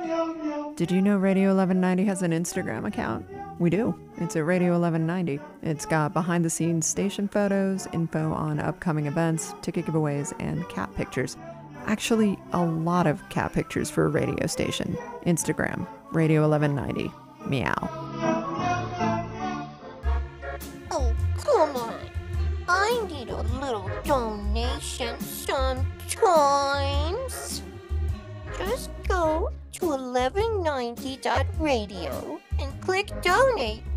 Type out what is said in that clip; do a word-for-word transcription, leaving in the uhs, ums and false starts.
Did you know Radio eleven ninety has an Instagram account? We do. It's at Radio eleven ninety. It's got behind-the-scenes station photos, info on upcoming events, ticket giveaways, and cat pictures. Actually, a lot of cat pictures for a radio station. Instagram, Radio eleven ninety. Meow. Oh, come on. I need a little donation sometimes. Just go to eleven ninety dot radio and click donate